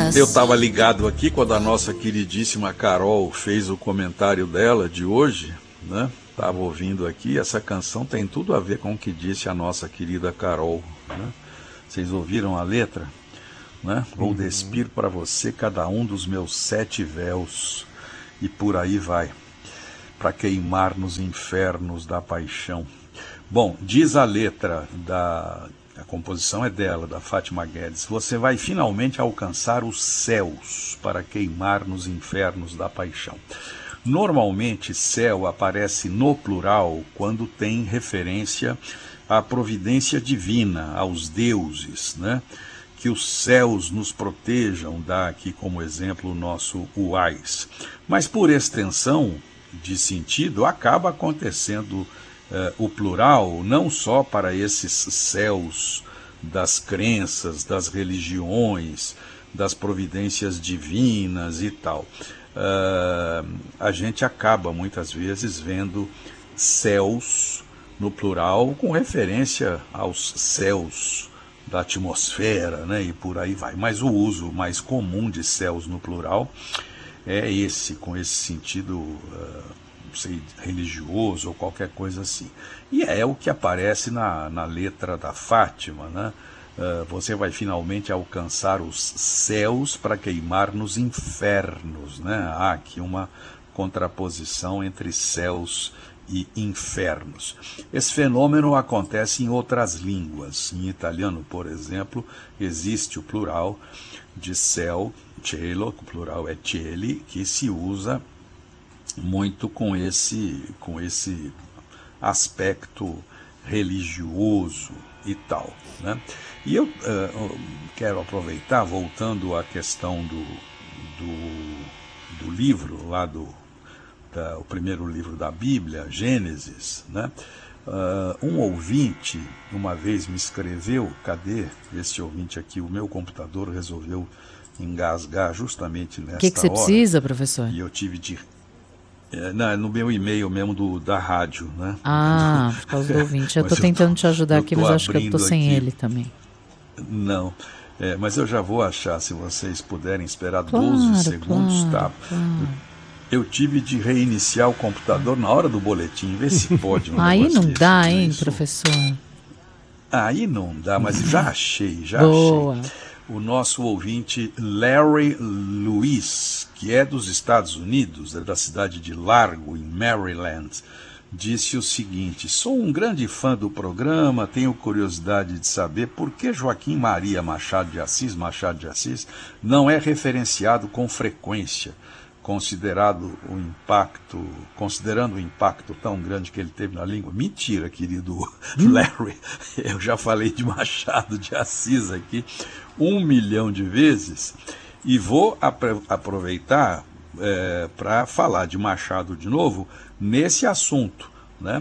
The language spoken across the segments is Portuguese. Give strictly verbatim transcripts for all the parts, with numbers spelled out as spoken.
Eu estava ligado aqui quando a nossa queridíssima Carol fez o comentário dela de hoje, né? Estava ouvindo aqui, essa canção tem tudo a ver com o que disse a nossa querida Carol, né? Vocês ouviram a letra? Né? Vou despir para você cada um dos meus sete véus, e por aí vai, para queimar nos infernos da paixão. Bom, diz a letra da... A composição é dela, da Fátima Guedes. Você vai finalmente alcançar os céus para queimar nos infernos da paixão. Normalmente, céu aparece no plural quando tem referência à providência divina, aos deuses, né? Que os céus nos protejam, dá aqui como exemplo o nosso uais. Mas por extensão de sentido, acaba acontecendo Uh, o plural, não só para esses céus das crenças, das religiões, das providências divinas e tal. Uh, a gente acaba muitas vezes vendo céus no plural com referência aos céus da atmosfera, né, e por aí vai. Mas o uso mais comum de céus no plural é esse, com esse sentido uh, sei, religioso ou qualquer coisa assim. E é o que aparece na, na letra da Fátima, né? Uh, você vai finalmente alcançar os céus para queimar nos infernos, né? Há aqui uma contraposição entre céus e infernos. Esse fenômeno acontece em outras línguas. Em italiano, por exemplo, existe o plural de céu, cielo, o plural é cieli, que se usa muito com esse, com esse aspecto religioso e tal, né? E eu uh, quero aproveitar, voltando à questão do, do, do livro, lá do da, o primeiro livro da Bíblia, Gênesis, né? Uh, um ouvinte uma vez me escreveu, cadê esse ouvinte aqui? O meu computador resolveu engasgar justamente nesta hora. O que, que você precisa, professor? E eu tive de... Não, no meu e-mail mesmo do, da rádio, né? Ah, por causa do ouvinte. Eu estou tentando te ajudar aqui, mas acho que eu estou sem aqui. Ele também. Não, é, mas eu já vou achar, se vocês puderem esperar claro, doze segundos, claro, tá? Claro. Eu tive de reiniciar o computador na hora do boletim, ver se pode. Um Aí não dá, desse, hein, isso. professor? Aí não dá, mas já achei, já Boa. achei. O nosso ouvinte Larry Lewis, que é dos Estados Unidos, é da cidade de Largo, em Maryland, disse o seguinte: sou um grande fã do programa, tenho curiosidade de saber por que Joaquim Maria Machado de Assis, Machado de Assis, não é referenciado com frequência, considerado o impacto, considerando o impacto tão grande que ele teve na língua. Mentira, querido Larry, eu já falei de Machado de Assis aqui um milhão de vezes, e vou apre- aproveitar é, para falar de Machado de novo nesse assunto, né?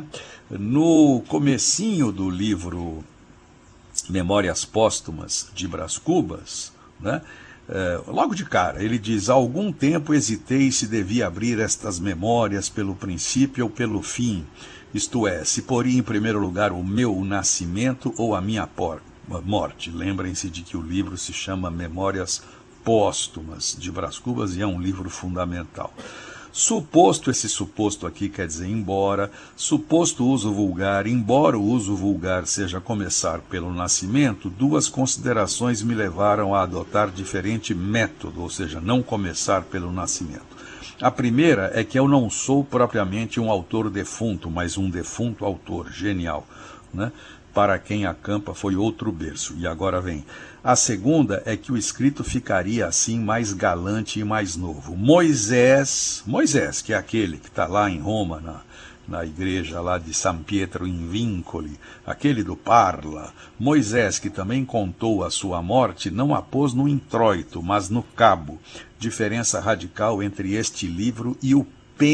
No comecinho do livro Memórias Póstumas de Brás Cubas, né? É, logo de cara, ele diz: há algum tempo hesitei se devia abrir estas memórias pelo princípio ou pelo fim, isto é, se poria em primeiro lugar o meu nascimento ou a minha por- morte. Lembrem-se de que o livro se chama Memórias Póstumas de Brás Cubas e é um livro fundamental. Suposto, esse suposto aqui quer dizer embora, suposto uso vulgar, embora o uso vulgar seja começar pelo nascimento, duas considerações me levaram a adotar diferente método, ou seja, não começar pelo nascimento. A primeira é que eu não sou propriamente um autor defunto, mas um defunto autor, genial, né? Para quem acampa foi outro berço. E agora vem. A segunda é que o escrito ficaria assim mais galante e mais novo. Moisés, Moisés, que é aquele que está lá em Roma, na, na igreja lá de San Pietro in Vincoli, aquele do Parla, Moisés, que também contou a sua morte, não a pôs no introito, mas no cabo. Diferença radical entre este livro e o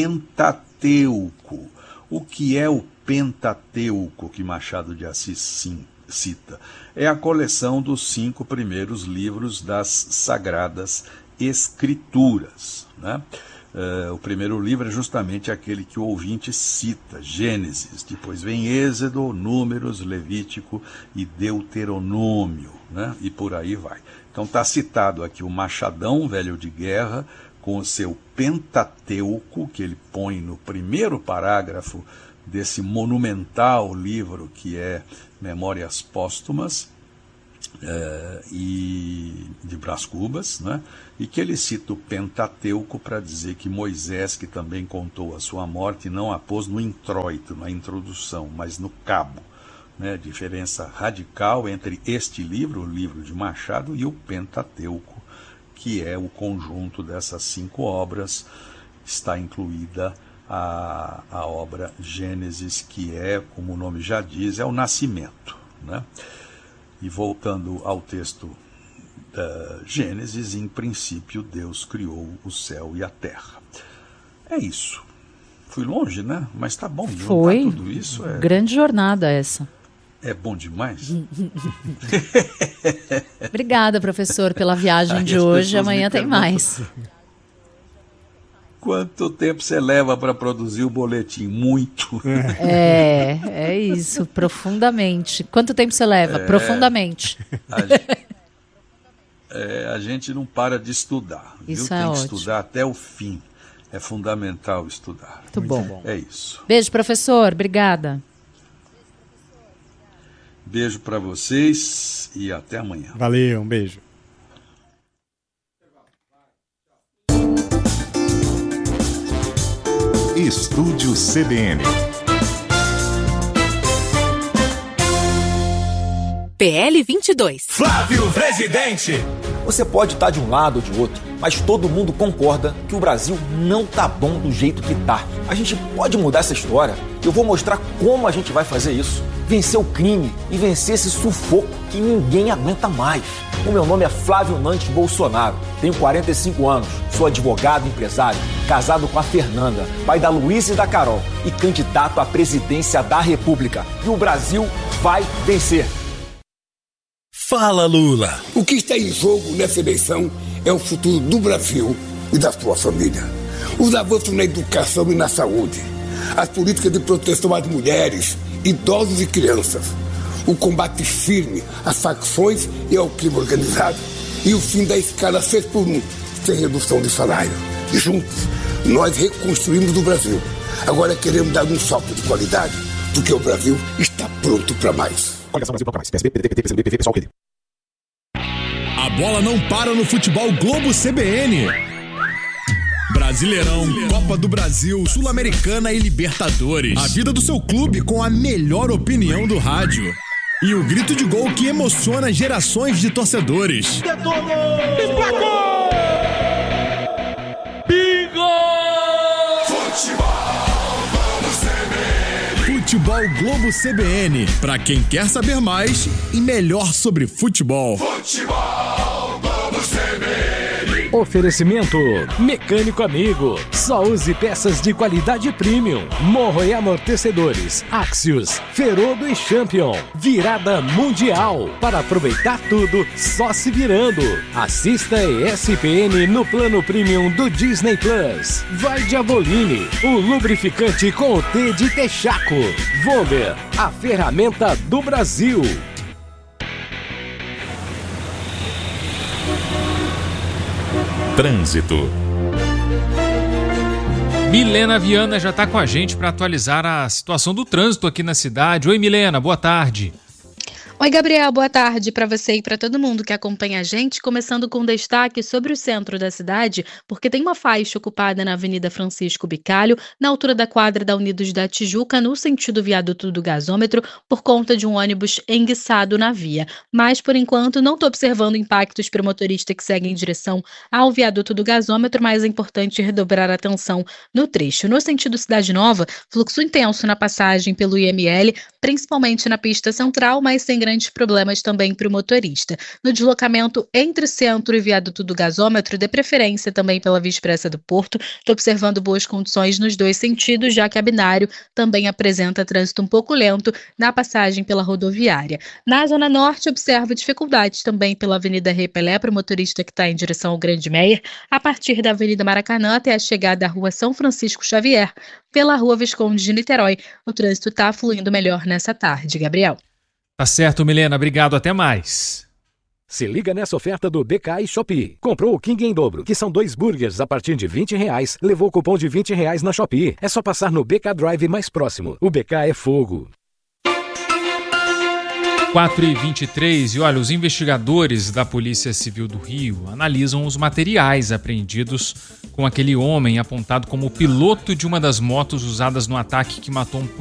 Pentateuco. O que é o Pentateuco que Machado de Assis sim, cita? É a coleção dos cinco primeiros livros das Sagradas Escrituras, né? Uh, o primeiro livro é justamente aquele que o ouvinte cita, Gênesis, depois vem Êxodo, Números, Levítico e Deuteronômio, né? E por aí vai. Então está citado aqui o machadão velho de guerra, com o seu Pentateuco, que ele põe no primeiro parágrafo desse monumental livro que é Memórias Póstumas, É, e de Brás Cubas, né? E que ele cita o Pentateuco para dizer que Moisés, que também contou a sua morte, não a pôs no introito, na introdução, mas no cabo, né? Diferença radical entre este livro, o livro de Machado, e o Pentateuco, que é o conjunto dessas cinco obras. Está incluída a, a obra Gênesis, que é, como o nome já diz, é o nascimento, né? E voltando ao texto da Gênesis, em princípio Deus criou o céu e a terra. É isso. Fui longe, né? Mas tá bom. Foi. Tudo isso é... Grande jornada essa. É bom demais. Obrigada, professor, pela viagem de hoje. Amanhã tem mais. Quanto tempo você leva para produzir o boletim? Muito. É, é isso, profundamente. Quanto tempo você leva? É, profundamente. A, é, a gente não para de estudar. Isso viu? É Tem ótimo. que estudar até o fim. É fundamental estudar. Muito bom. Muito bom. É isso. Beijo, professor. Obrigada. Beijo para vocês e até amanhã. Valeu, um beijo. Estúdio C B N. P L vinte e dois. Flávio Presidente. Você pode estar de um lado ou de outro, mas todo mundo concorda que o Brasil não tá bom do jeito que tá. A gente pode mudar essa história. Eu vou mostrar como a gente vai fazer isso. Vencer o crime e vencer esse sufoco que ninguém aguenta mais. O meu nome é Flávio Nantes Bolsonaro. Tenho quarenta e cinco anos, sou advogado e empresário, casado com a Fernanda, pai da Luísa e da Carol e candidato à presidência da República. E o Brasil vai vencer. Fala, Lula. O que está em jogo nessa eleição é o futuro do Brasil e da sua família. Os avanços na educação e na saúde, as políticas de proteção às mulheres, idosos e crianças, o combate firme às facções e ao crime organizado e o fim da escala seis por um, sem redução de salário. Juntos, nós reconstruímos o Brasil. Agora queremos dar um salto de qualidade, porque o Brasil está pronto para mais. A bola não para no futebol Globo C B N. Brasileirão, Copa do Brasil, Sul-Americana e Libertadores. A vida do seu clube com a melhor opinião do rádio. E o grito de gol que emociona gerações de torcedores. Detonou! Emplacou! Bingo! Futebol Globo C B N. Futebol Globo C B N. Pra quem quer saber mais e melhor sobre futebol. Futebol Globo C B N. Oferecimento Mecânico Amigo. Só use peças de qualidade premium. Morro e amortecedores. Axios, Ferodo e Champion. Virada mundial. Para aproveitar tudo, só se virando. Assista a E S P N no plano premium do Disney Plus. Vai de Avoline, o lubrificante com o T de Texaco. Vomer, a ferramenta do Brasil. Trânsito. Milena Viana já está com a gente para atualizar a situação do trânsito aqui na cidade. Oi, Milena, boa tarde. Oi, Gabriel, boa tarde para você e para todo mundo que acompanha a gente, começando com destaque sobre o centro da cidade, porque tem uma faixa ocupada na Avenida Francisco Bicalho, na altura da quadra da Unidos da Tijuca, no sentido viaduto do gasômetro, por conta de um ônibus enguiçado na via. Mas, por enquanto, não estou observando impactos para o motorista que segue em direção ao viaduto do gasômetro, mas é importante redobrar a atenção no trecho. No sentido Cidade Nova, fluxo intenso na passagem pelo I M L, principalmente na pista central, mas sem grande grandes problemas também para o motorista. No deslocamento entre centro e viaduto do gasômetro, de preferência também pela Via Expressa do Porto, estou observando boas condições nos dois sentidos, já que a binário também apresenta trânsito um pouco lento na passagem pela rodoviária. Na Zona Norte, observo dificuldades também pela Avenida Rei Pelé para o motorista que está em direção ao Grande Meier, a partir da Avenida Maracanã até a chegada à Rua São Francisco Xavier, pela Rua Visconde de Niterói. O trânsito está fluindo melhor nessa tarde, Gabriel. Tá certo, Milena. Obrigado. Até mais. Se liga nessa oferta do B K e Shopee. Comprou o King em dobro, que são dois burgers a partir de vinte reais. Levou o cupom de vinte reais na Shopee. É só passar no B K Drive mais próximo. O B K é fogo. quatro e vinte e três, e olha, os investigadores da Polícia Civil do Rio analisam os materiais apreendidos com aquele homem apontado como o piloto de uma das motos usadas no ataque que matou um